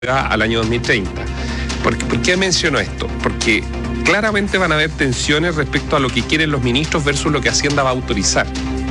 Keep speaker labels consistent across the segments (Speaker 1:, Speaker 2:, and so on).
Speaker 1: al año 2030. ¿Por qué menciono esto? Porque claramente van a haber tensiones respecto a lo que quieren los ministros versus lo que Hacienda va a autorizar.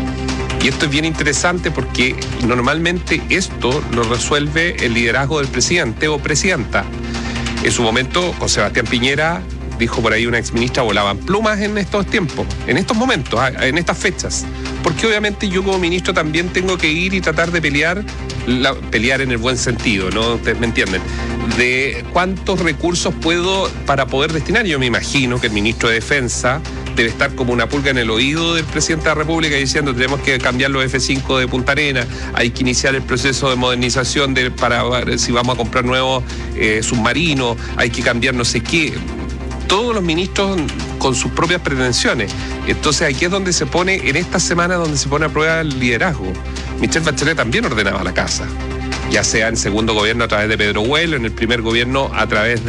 Speaker 1: Y esto es bien interesante porque normalmente esto lo resuelve el liderazgo del presidente o presidenta. En su momento, con Sebastián Piñera, dijo por ahí una exministra, volaban plumas en estos tiempos, en estos momentos, en estas fechas. Porque obviamente yo como ministro también tengo que ir y tratar de pelear en el buen sentido, ¿no? Ustedes me entienden. De cuántos recursos puedo para poder destinar. Yo me imagino que el ministro de Defensa debe estar como una pulga en el oído del presidente de la República diciendo tenemos que cambiar los F-5 de Punta Arenas, hay que iniciar el proceso de modernización para ver si vamos a comprar nuevos submarinos, hay que cambiar no sé qué. Todos los ministros con sus propias pretensiones. Entonces aquí es donde se pone, en esta semana donde se pone a prueba el liderazgo. Michelle Bachelet también ordenaba la casa, ya sea en segundo gobierno a través de Pedro Huelo, en el primer gobierno a través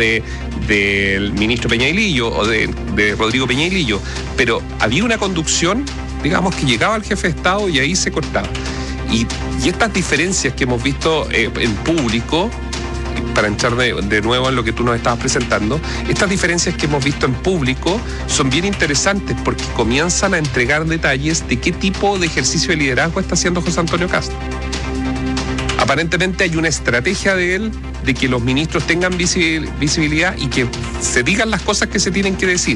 Speaker 1: del ministro Peñailillo o de Rodrigo Peñailillo. Pero había una conducción, digamos, que llegaba al jefe de Estado y ahí se cortaba. Y estas diferencias que hemos visto en público, para entrar de nuevo en lo que tú nos estabas presentando, estas diferencias que hemos visto en público son bien interesantes porque comienzan a entregar detalles de qué tipo de ejercicio de liderazgo está haciendo José Antonio Kast. Aparentemente hay una estrategia de él de que los ministros tengan visibilidad y que se digan las cosas que se tienen que decir.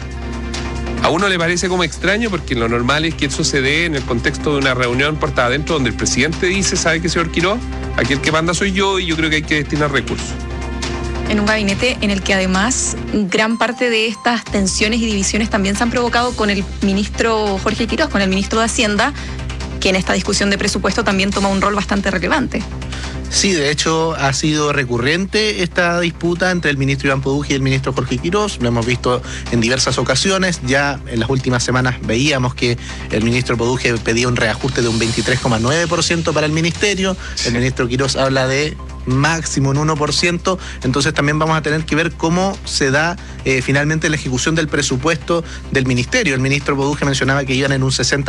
Speaker 1: A uno le parece como extraño porque lo normal es que eso se dé en el contexto de una reunión puerta adentro donde el presidente dice, ¿sabe qué, señor Quirós? Aquí el que manda soy yo y yo creo que hay que destinar recursos.
Speaker 2: En un gabinete en el que además gran parte de estas tensiones y divisiones también se han provocado con el ministro Jorge Quirós, con el ministro de Hacienda, que en esta discusión de presupuesto también toma un rol bastante relevante.
Speaker 3: Sí, de hecho ha sido recurrente esta disputa entre el ministro Iván Poduje y el ministro Jorge Quirós. Lo hemos visto en diversas ocasiones. Ya en las últimas semanas veíamos que el ministro Poduje pedía un reajuste de un 23,9% para el ministerio. Sí. El ministro Quirós habla de máximo un 1%, entonces también vamos a tener que ver cómo se da finalmente la ejecución del presupuesto del ministerio. El ministro Poduje mencionaba que iban en un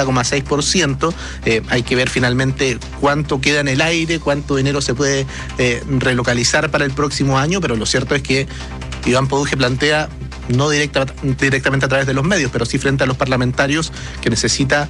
Speaker 3: 60,6%, hay que ver finalmente cuánto queda en el aire, cuánto dinero se puede relocalizar para el próximo año, pero lo cierto es que Iván Poduje plantea, no directamente a través de los medios, pero sí frente a los parlamentarios, que necesita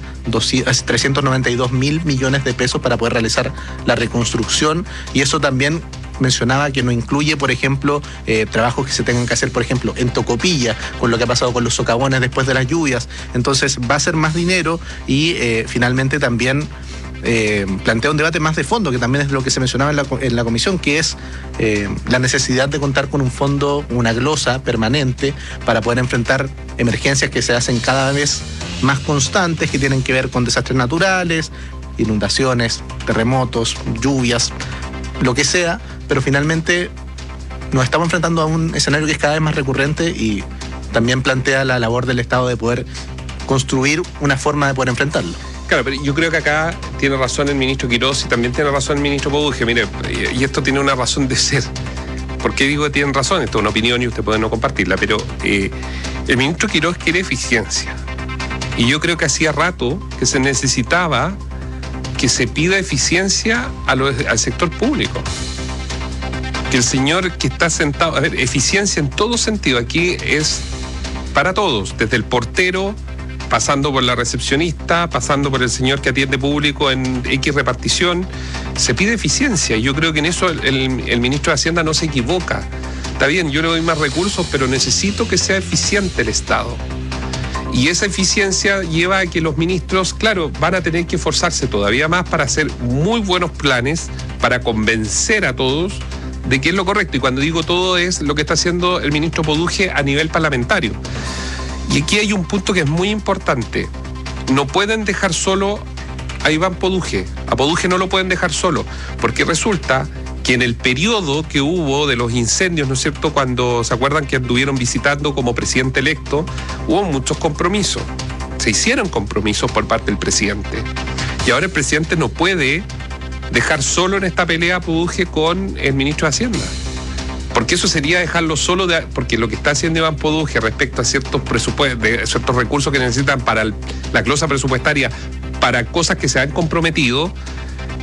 Speaker 3: 392 mil millones de pesos para poder realizar la reconstrucción, y eso también mencionaba que no incluye, por ejemplo, trabajos que se tengan que hacer, por ejemplo, en Tocopilla, con lo que ha pasado con los socavones después de las lluvias. Entonces va a ser más dinero y finalmente también plantea un debate más de fondo, que también es lo que se mencionaba en la comisión, que es la necesidad de contar con un fondo, una glosa permanente para poder enfrentar emergencias que se hacen cada vez más constantes, que tienen que ver con desastres naturales, inundaciones, terremotos, lluvias, lo que sea, pero finalmente nos estamos enfrentando a un escenario que es cada vez más recurrente y también plantea la labor del Estado de poder construir una forma de poder enfrentarlo.
Speaker 1: Claro, pero yo creo que acá tiene razón el ministro Quirós y también tiene razón el ministro Poduje. Mire, y esto tiene una razón de ser. ¿Por qué digo que tienen razón? Esto es una opinión y usted puede no compartirla, pero el ministro Quirós quiere eficiencia. Y yo creo que hacía rato que se necesitaba que se pida eficiencia al sector público. Que el señor que está sentado, a ver, eficiencia en todo sentido, aquí es para todos, desde el portero, pasando por la recepcionista, pasando por el señor que atiende público en X repartición, se pide eficiencia. Y yo creo que en eso el ministro de Hacienda no se equivoca. Está bien, yo le doy más recursos, pero necesito que sea eficiente el Estado. Y esa eficiencia lleva a que los ministros, claro, van a tener que esforzarse todavía más para hacer muy buenos planes, para convencer a todos de que es lo correcto. Y cuando digo todo es lo que está haciendo el ministro Poduje a nivel parlamentario. Y aquí hay un punto que es muy importante. No pueden dejar solo a Iván Poduje. A Poduje no lo pueden dejar solo, porque resulta que en el periodo que hubo de los incendios, ¿no es cierto?, cuando se acuerdan que anduvieron visitando como presidente electo, hubo muchos compromisos. Se hicieron compromisos por parte del presidente. Y ahora el presidente no puede dejar solo en esta pelea a Poduje con el ministro de Hacienda. Porque eso sería dejarlo solo, porque lo que está haciendo Iván Poduje respecto a ciertos ciertos recursos que necesitan para la glosa presupuestaria, para cosas que se han comprometido,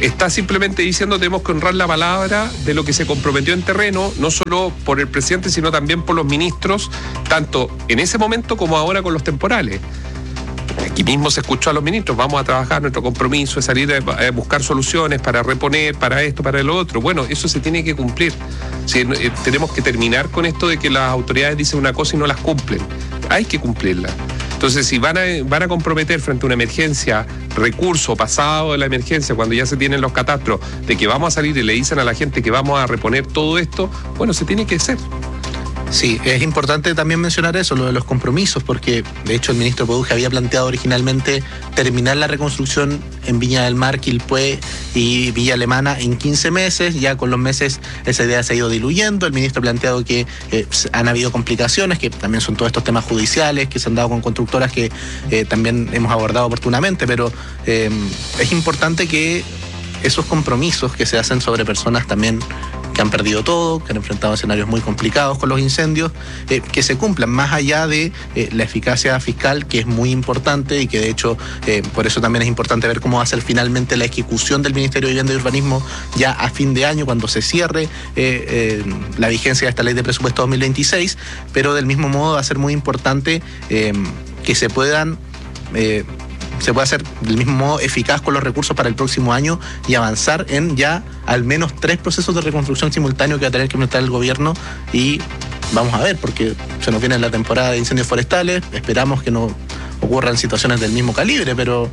Speaker 1: está simplemente diciendo tenemos que honrar la palabra de lo que se comprometió en terreno, no solo por el presidente, sino también por los ministros, tanto en ese momento como ahora con los temporales. Aquí mismo se escuchó a los ministros, vamos a trabajar, nuestro compromiso es salir a buscar soluciones para reponer, para esto, para lo otro. Bueno, eso se tiene que cumplir. Sí, tenemos que terminar con esto de que las autoridades dicen una cosa y no las cumplen. Hay que cumplirla. Entonces, si van a comprometer frente a una emergencia, recurso pasado de la emergencia, cuando ya se tienen los catastros, de que vamos a salir y le dicen a la gente que vamos a reponer todo esto, bueno, se tiene que hacer.
Speaker 3: Sí, es importante también mencionar eso, lo de los compromisos, porque de hecho el ministro Poduje había planteado originalmente terminar la reconstrucción en Viña del Mar, Quilpué y Villa Alemana en 15 meses. Ya con los meses esa idea se ha ido diluyendo. El ministro ha planteado que han habido complicaciones, que también son todos estos temas judiciales que se han dado con constructoras que también hemos abordado oportunamente, pero es importante que esos compromisos que se hacen sobre personas también que han perdido todo, que han enfrentado escenarios muy complicados con los incendios, que se cumplan, más allá de la eficacia fiscal, que es muy importante y que de hecho por eso también es importante ver cómo va a ser finalmente la ejecución del Ministerio de Vivienda y Urbanismo ya a fin de año, cuando se cierre la vigencia de esta ley de presupuesto 2026, pero del mismo modo va a ser muy importante que se pueda hacer del mismo modo eficaz con los recursos para el próximo año y avanzar en ya al menos 3 procesos de reconstrucción simultáneos que va a tener que implementar el gobierno. Y vamos a ver, porque se nos viene la temporada de incendios forestales, esperamos que no ocurran situaciones del mismo calibre, pero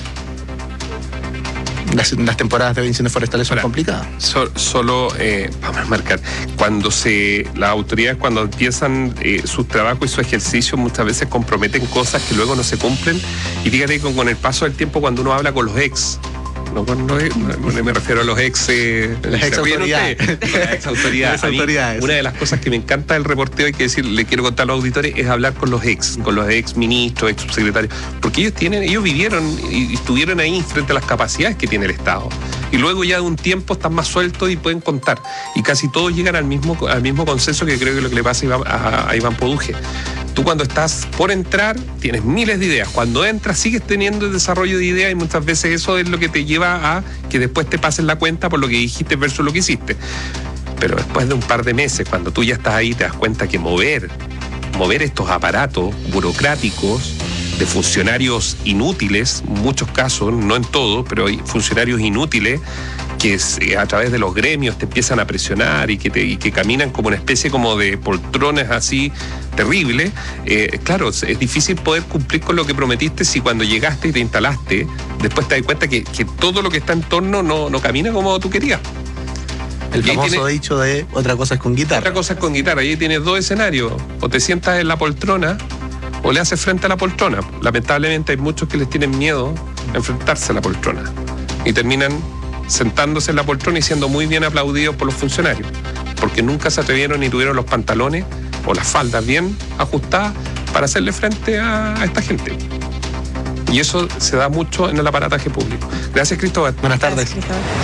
Speaker 3: las temporadas de incendios forestales son complicadas.
Speaker 1: Solo vamos a marcar, las autoridades cuando empiezan su trabajo y su ejercicio muchas veces comprometen cosas que luego no se cumplen, y fíjate con el paso del tiempo cuando uno habla con los ex, no me refiero a los ex
Speaker 3: autoridades.
Speaker 1: Las ex autoridades. Una de las cosas que me encanta del reporteo, hay que decir, le quiero contar a los auditores, es hablar con los ex ministros, ex subsecretarios, porque ellos vivieron y estuvieron ahí frente a las capacidades que tiene el Estado, y luego ya de un tiempo están más sueltos y pueden contar, y casi todos llegan al mismo consenso, que creo que es lo que le pasa a Iván Poduje. Tú cuando estás por entrar tienes miles de ideas, cuando entras sigues teniendo el desarrollo de ideas, y muchas veces eso es lo que te lleva a que después te pasen la cuenta por lo que dijiste versus lo que hiciste. Pero después de un par de meses, cuando tú ya estás ahí, te das cuenta que mover estos aparatos burocráticos de funcionarios inútiles, en muchos casos, no en todo, pero hay funcionarios inútiles que a través de los gremios te empiezan a presionar y que caminan como una especie como de poltrones así terrible. Claro, es difícil poder cumplir con lo que prometiste si cuando llegaste y te instalaste, después te das cuenta que todo lo que está en torno no camina como tú querías.
Speaker 3: El famoso dicho de otra cosa es con guitarra.
Speaker 1: Otra cosa es con guitarra. Ahí tienes 2 escenarios. O te sientas en la poltrona o le haces frente a la poltrona. Lamentablemente hay muchos que les tienen miedo a enfrentarse a la poltrona y terminan sentándose en la poltrona y siendo muy bien aplaudidos por los funcionarios, porque nunca se atrevieron ni tuvieron los pantalones o las faldas bien ajustadas para hacerle frente a esta gente. Y eso se da mucho en el aparataje público. Gracias, Cristóbal.
Speaker 3: Buenas tardes.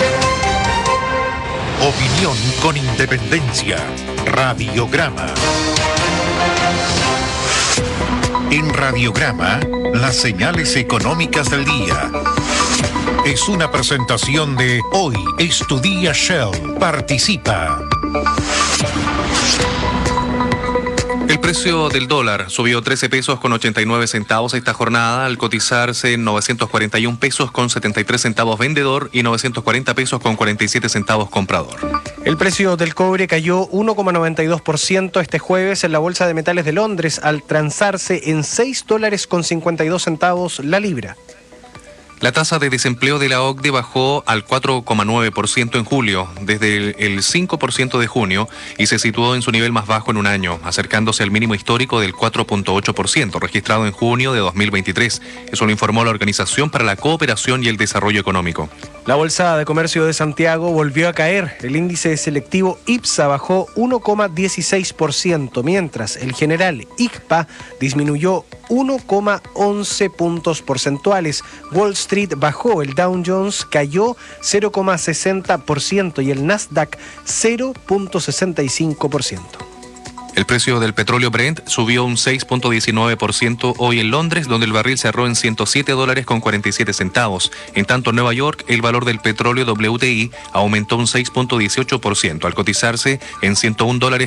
Speaker 4: Opinión con independencia. Radiograma. En Radiograma, las señales económicas del día. Es una presentación de Hoy es tu día Shell. Participa.
Speaker 5: El precio del dólar subió 13 pesos con 89 centavos esta jornada, al cotizarse en 941 pesos con 73 centavos vendedor y 940 pesos con 47 centavos comprador.
Speaker 6: El precio del cobre cayó 1,92% este jueves en la Bolsa de Metales de Londres, al transarse en $6.52 la libra.
Speaker 5: La tasa de desempleo de la OCDE bajó al 4,9% en julio, desde el 5% de junio, y se situó en su nivel más bajo en un año, acercándose al mínimo histórico del 4,8%, registrado en junio de 2023. Eso lo informó la Organización para la Cooperación y el Desarrollo Económico.
Speaker 6: La Bolsa de Comercio de Santiago volvió a caer. El índice selectivo IPSA bajó 1,16%, mientras el general ICPA disminuyó 1,11 puntos porcentuales. Wall Street bajó, el Dow Jones cayó 0,60% y el Nasdaq 0,65%.
Speaker 5: El precio del petróleo Brent subió un 6.19% hoy en Londres, donde el barril cerró en $107.47. En tanto, en Nueva York, el valor del petróleo WTI aumentó un 6.18% al cotizarse en $101